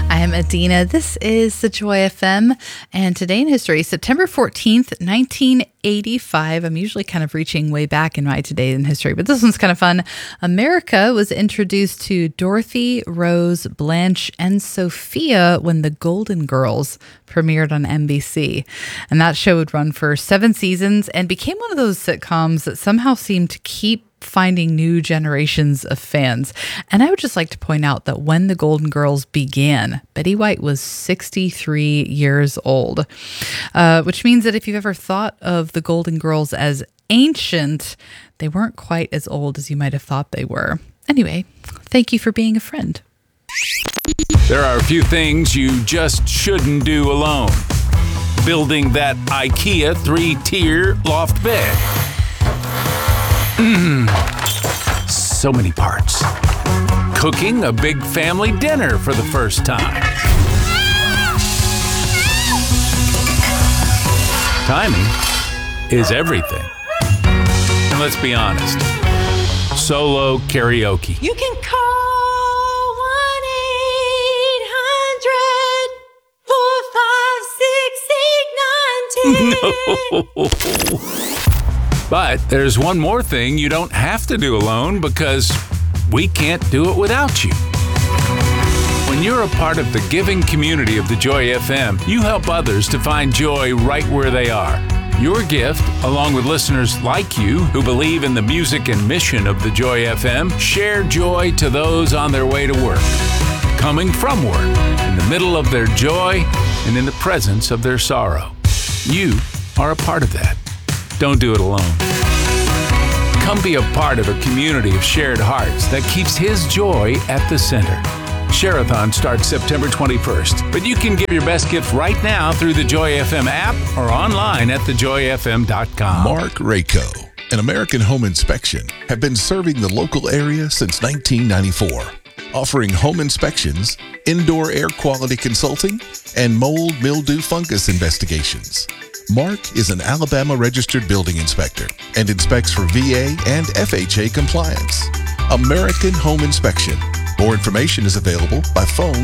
I am Adina. This is the Joy FM, and today in history, September 14th, 1985. I'm usually kind of reaching way back in my today in history, but this one's kind of fun. America was introduced to Dorothy, Rose, Blanche, and Sophia when The Golden Girls premiered on NBC. And that show would run for 7 seasons and became one of those sitcoms that somehow seemed to keep finding new generations of fans. And I would just like to point out that when The Golden Girls began, Betty White was 63 years old, which means that if you've ever thought of The Golden Girls as ancient, they weren't quite as old as you might have thought they were. Anyway, thank you for being a friend. There are a few things you just shouldn't do alone. Building that IKEA 3-tier loft bed. So many parts. Cooking a big family dinner for the first time. Timing is everything. And let's be honest, solo karaoke. You can call 1-800-456-8910. No. But there's one more thing you don't have to do alone because we can't do it without you. When you're a part of the giving community of the Joy FM, you help others to find joy right where they are. Your gift, along with listeners like you who believe in the music and mission of the Joy FM, share joy to those on their way to work, coming from work, in the middle of their joy, and in the presence of their sorrow. You are a part of that. Don't do it alone. Come be a part of a community of shared hearts that keeps His joy at the center. Share-a-thon starts September 21st, but you can give your best gift right now through the Joy FM app or online at thejoyfm.com. Mark Rayco and American Home Inspection have been serving the local area since 1994, offering home inspections, indoor air quality consulting, and mold, mildew, fungus investigations. Mark is an Alabama registered building inspector and inspects for VA and FHA compliance. American Home Inspection. More information is available by phone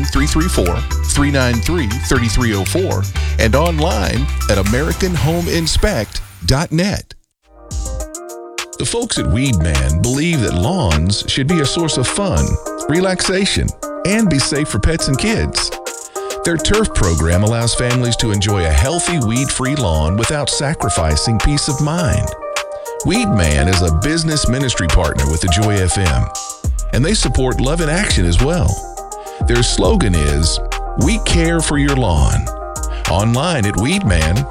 334-393-3304 and online at AmericanHomeInspect.net. The folks at Weed Man believe that lawns should be a source of fun, relaxation, and be safe for pets and kids. Their turf program allows families to enjoy a healthy, weed-free lawn without sacrificing peace of mind. Weed Man is a business ministry partner with the Joy FM, and they support Love in Action as well. Their slogan is, "We care for your lawn." Online at Weedman,